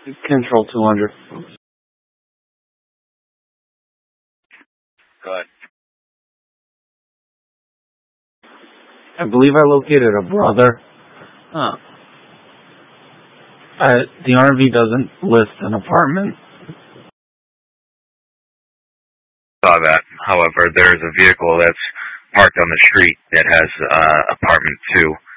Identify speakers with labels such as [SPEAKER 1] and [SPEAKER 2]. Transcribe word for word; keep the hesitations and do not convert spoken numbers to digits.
[SPEAKER 1] Control two hundred.
[SPEAKER 2] Go ahead.
[SPEAKER 1] I believe I located a brother. Huh. Uh, the R V doesn't list an apartment.
[SPEAKER 2] Saw that. However, there is a vehicle that's parked on the street that has uh, apartment two.